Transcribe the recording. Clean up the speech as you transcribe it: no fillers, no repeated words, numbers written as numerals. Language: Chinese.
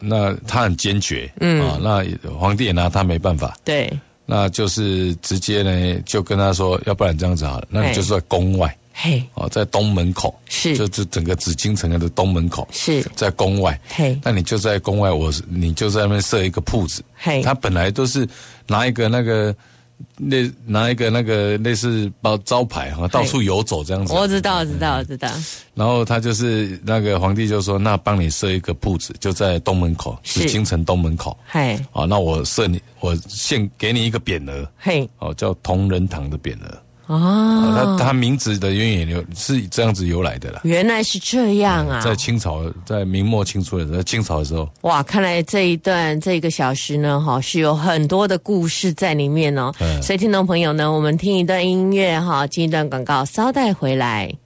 那他很坚决，那皇帝也拿他没办法， 对， 那就是直接呢就跟他说，要不然这样子好了，那你就是在宫外， 嘿， 在东门口， 是， 就是整个紫禁城的东门口， 是在宫外， 嘿， 那你就在宫外，你就在那边设一个铺子， 嘿， 他本来都是拿一个那个类似招牌到处游走这样子。 我知道。 然后他就是那个皇帝就说，那帮你设一个铺子，就在东门口，紫禁城东门口。 嘿， 那我献给你一个匾额，嘿，叫同仁堂的匾额。他名字的渊源是这样子由来的啦。 原来是这样啊！ 在清朝，在明末清初的时候，在清朝的时候， 哇，看来这1个小时呢，是有很多的故事在里面哦。所以听众朋友呢，我们听一段音乐进一段广告，稍待回来。